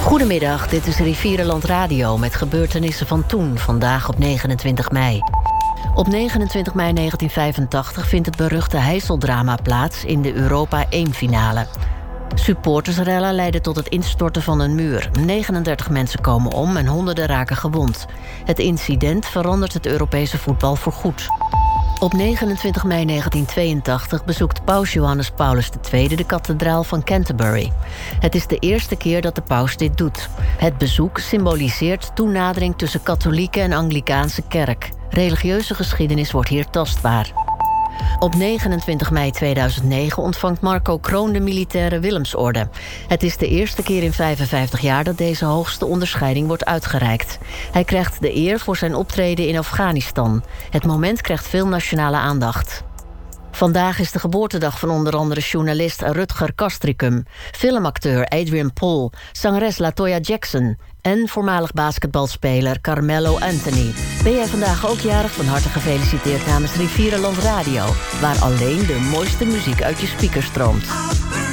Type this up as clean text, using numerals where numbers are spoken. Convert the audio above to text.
Goedemiddag, dit is Rivierenland Radio met gebeurtenissen van toen, vandaag op 29 mei. Op 29 mei 1985 vindt het beruchte Heysel-drama plaats in de Europa 1-finale. Supportersrellen leiden tot het instorten van een muur. 39 mensen komen om en honderden raken gewond. Het incident verandert het Europese voetbal voorgoed. Op 29 mei 1982 bezoekt paus Johannes Paulus II de kathedraal van Canterbury. Het is de eerste keer dat de paus dit doet. Het bezoek symboliseert toenadering tussen katholieke en Anglikaanse kerk. Religieuze geschiedenis wordt hier tastbaar. Op 29 mei 2009 ontvangt Marco Kroon de militaire Willemsorde. Het is de eerste keer in 55 jaar dat deze hoogste onderscheiding wordt uitgereikt. Hij krijgt de eer voor zijn optreden in Afghanistan. Het moment krijgt veel nationale aandacht. Vandaag is de geboortedag van onder andere journalist Rutger Kastricum, filmacteur Adrian Paul, zangeres LaToya Jackson en voormalig basketbalspeler Carmelo Anthony. Ben jij vandaag ook jarig? Van harte gefeliciteerd namens Rivierenland Radio, waar alleen de mooiste muziek uit je speakers stroomt.